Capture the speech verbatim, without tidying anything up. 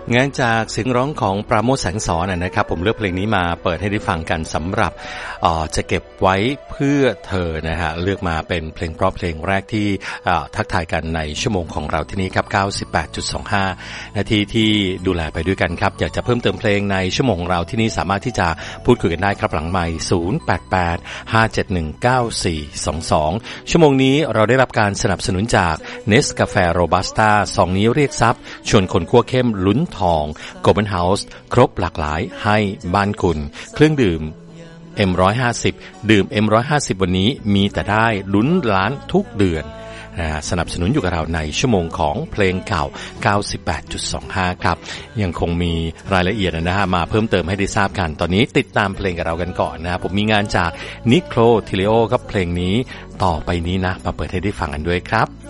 งานจากเสียงร้องของปราโมชแสงสอนนะครับผมเลือกเพลงนี้มาเปิดให้ได้ฟังกันสำหรับจะเก็บไว้เพื่อเธอนะฮะเลือกมาเป็นเพลงเพราะเพลงแรกที่ทักทายกันในชั่วโมงของเราที่นี้ครับ เก้าสิบแปดจุดสองห้า นาทีที่ดูแลไปด้วยกันครับอยากจะเพิ่มเติมเพลงในชั่วโมงของเราที่นี้สามารถที่จะพูดคุยกันได้ครับหลังไมค์ศูนย์ แปด แปด ห้า เจ็ด หนึ่ง เก้า สี่ สอง สองชั่วโมงนี้เราได้รับการสนับสนุนจาก Nescafe Robusta ซองนี้เรียกทรัพย์ชวนคนคั่วเข้มลุ้นทองGolden House ครบหลากหลายให้บ้านคุณเครื่องดื่ม เอ็ม หนึ่งร้อยห้าสิบ ดื่ม เอ็ม หนึ่งร้อยห้าสิบ วันนี้มีแต่ได้ลุ้นล้านทุกเดือนนะสนับสนุนอยู่กับเราในชั่วโมงของเพลงเก่า เก้าสิบแปดจุดสองห้า ครับยังคงมีรายละเอียดนะฮะมาเพิ่มเติมให้ได้ทราบกันตอนนี้ติดตามเพลงกับเรากันก่อนนะผมมีงานจากนิโคลทิเลโอครับเพลงนี้ต่อไปนี้นะมาเปิดให้ได้ฟังกันด้วยครับ